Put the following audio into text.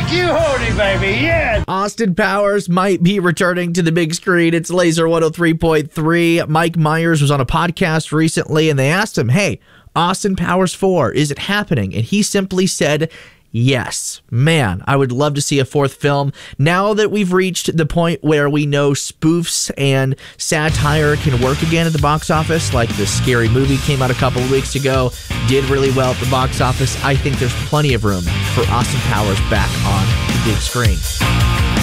Thank you, Hody, baby. Yeah. Austin Powers might be returning to the big screen. It's Laser 103.3. Mike Myers was on a podcast recently, and they asked him, hey, Austin Powers 4, is it happening? And he simply said, yes. Man, I would love to see a fourth film. Now that we've reached the point where we know spoofs and satire can work again at the box office, like the Scary Movie came out a couple of weeks ago, did really well at the box office, I think there's plenty of room for Austin Powers back on the big screen.